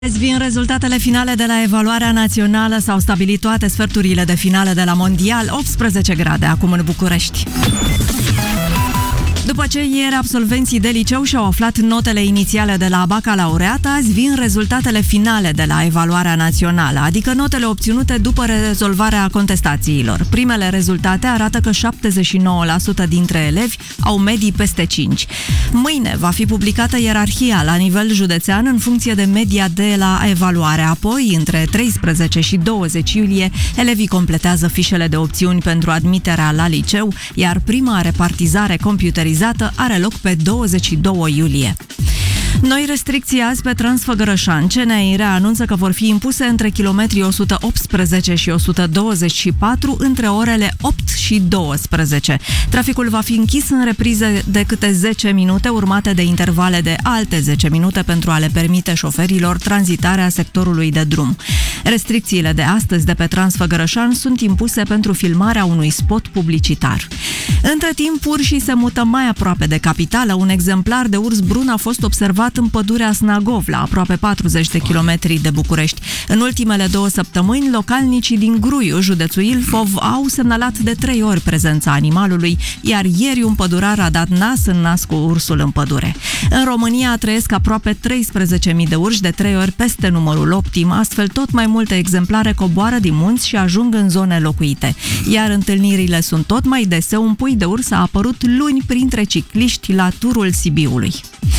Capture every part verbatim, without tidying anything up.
Azi vin rezultatele finale de la evaluarea națională. S-au stabilit toate sferturile de finale de la Mondial. optsprezece grade acum în București. După ce ieri absolvenții de liceu și-au aflat notele inițiale de la bacalaureat, azi vin rezultatele finale de la evaluarea națională, adică notele obținute după rezolvarea contestațiilor. Primele rezultate arată că șaptezeci și nouă la sută dintre elevi au medii peste cinci. Mâine va fi publicată ierarhia la nivel județean în funcție de media de la evaluare. Apoi, între treisprezece și douăzeci iulie, elevii completează fișele de opțiuni pentru admiterea la liceu, iar prima repartizare computerizată are loc pe douăzeci și doi iulie. Noi restricții azi pe Transfăgărășan. C N I R anunță că vor fi impuse între kilometrii o sută optsprezece și o sută douăzeci și patru între orele opt și douăsprezece. Traficul va fi închis în reprize de câte zece minute, urmate de intervale de alte zece minute pentru a le permite șoferilor tranzitarea sectorului de drum. Restricțiile de astăzi de pe Transfăgărășan sunt impuse pentru filmarea unui spot publicitar. Între timp, urșii se mută mai aproape de capitală. Un exemplar de urs brun a fost observat în pădurea Snagov, la aproape patruzeci de kilometri de București. În ultimele două săptămâni, localnicii din Gruiu, județul Ilfov, au semnalat de trei ori prezența animalului, iar ieri un pădurar a dat nas în nas cu ursul în pădure. În România trăiesc aproape treisprezece mii de urși, de trei ori peste numărul optim, astfel tot mai multe exemplare coboară din munți și ajung în zone locuite. Iar întâlnirile sunt tot mai dese. Un pui de urs a apărut luni printre cicliști la turul Sibiului.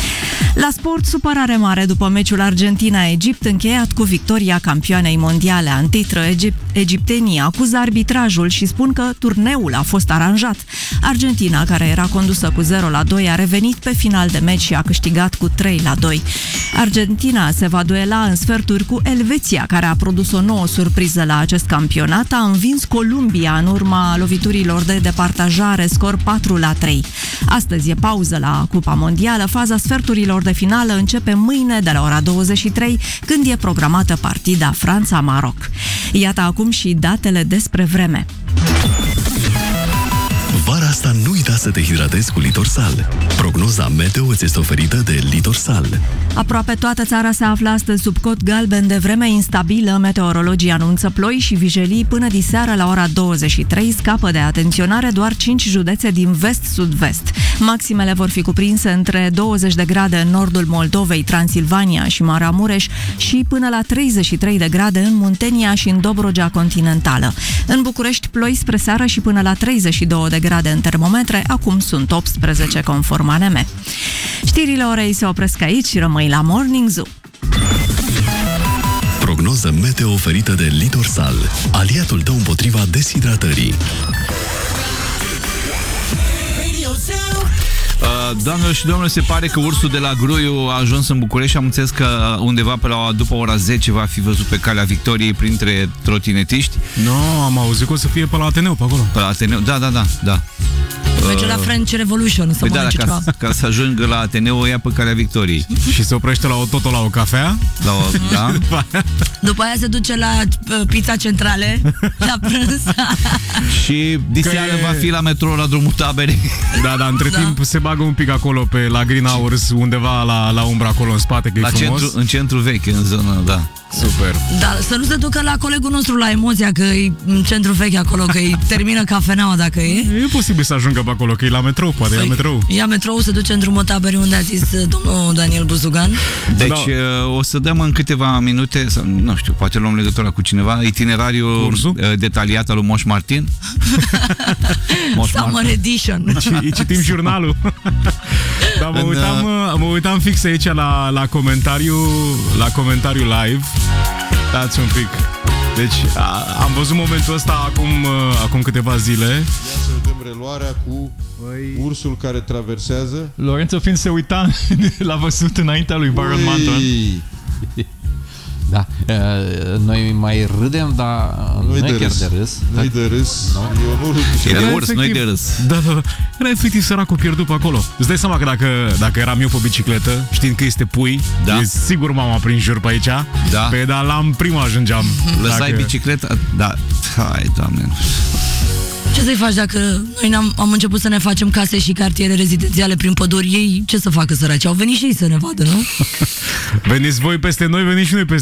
La sport, supărare mare după meciul Argentina-Egipt, încheiat cu victoria campioanei mondiale. În titră, Egip- egiptenii acuză arbitrajul și spun că turneul a fost aranjat. Argentina, care era condusă cu zero la doi, a revenit pe final de meci și a câștigat cu trei la doi. Argentina se va duela în sferturi cu Elveția, care a produs o nouă surpriză la acest campionat. A învins Columbia în urma loviturilor de departajare, scor patru la trei. Astăzi e pauză la Cupa Mondială. Faza sferturilor de finală începe mâine de la ora douăzeci și trei, când e programată partida Franța-Maroc. Iată acum și datele despre vreme. Vara asta nu uita să te hidratezi cu Litorsal. Prognoza meteo îți este oferită de Litorsal. Aproape toată țara se află astăzi sub cod galben de vreme instabilă. Meteorologii anunță ploi și vijelii până diseară la ora douăzeci și trei. Scapă de atenționare doar cinci județe din vest-sud-vest. Maximele vor fi cuprinse între douăzeci de grade în nordul Moldovei, Transilvania și Maramureș și până la treizeci și trei de grade în Muntenia și în Dobrogea continentală. În București ploi spre seară și până la treizeci și două de grade în termometre. Acum sunt optsprezece conform A N M. Știrile orei se opresc aici și rămâi la Morning Zoo. Prognoză meteo oferită de Litorsal, aliatul tău împotriva deshidratării. Uh, doamnelor și domnilor, se pare că ursul de la Gruiu a ajuns în București și am înțeles că undeva pe la, după ora zece va fi văzut pe Calea Victoriei printre trotinetiști. Nu, no, am auzit că o să fie pe la Ateneu, pe acolo. Pe la Ateneu, da, da, da, da. Merge la French Revolution să păi mănânce da, ceva. Ca, ca să ajungă la Ateneu, o ia pe Calea Victoriei. Și se oprește la o, tot la o cafea. La o, da. După aia se duce la Pizza Centrale, la prânz. Și diseară e... va fi la metrou la drumul taberei. Da, dar între da. timp se bagă un pic acolo pe la Green Hours, undeva la, la umbra acolo în spate, că la e frumos. centru, în centru vechi, în zonă, da. Super. Da, să nu se ducă la colegul nostru la Emoția, că e în centru vechi acolo, că îi termină cafeneaua dacă e. E posibil să ajungă pe acolo, că e la metrou, poate păi, ia metrou. Ia metrou, se duce în drumul taberei unde a zis domnul Daniel Buzugan. Deci da. o să dăm în câteva minute, sau, nu știu, poate luăm legătura cu cineva, itinerariul Ursul? detaliat al lui Moș Martin. Moș Summer Edition. Îi citim jurnalul. Dar mă uitam, mă uitam fix aici la, la comentariu, la comentariu live. Dați un pic. Deci a, am văzut momentul ăsta acum, acum câteva zile. Ia să vedem reluarea cu Băi. ursul care traversează. Lorenzo Fin se uita l-a văzut înaintea lui Baron Manton. Da, noi mai râdem, dar nu e chiar de râs. Nu-i de râs. No? Eu nu râd. E de urs, nu-i de râs. Da, da, da. Era efectiv săracul pierdut pe acolo. Îți dai seama că dacă, dacă eram eu pe bicicletă, știind că este pui, da. e sigur m-am prin jur pe aici. Da. Pe dar la prima ajungeam. Lăsai dacă... bicicleta? Da. Hai, Doamne. Ce să-i faci dacă noi n-am, am început să ne facem case și cartiere rezidențiale prin păduri? Ei ce să facă, săraci? Au venit și ei să ne vadă, nu? Veniți voi peste noi, veniți și noi peste